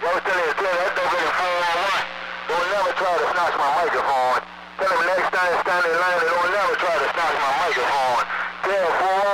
was telling you, that don't get a 411. Don't never try to snatch my microphone. Tell him next time stand in line and don't never try to snatch my microphone. Tell 411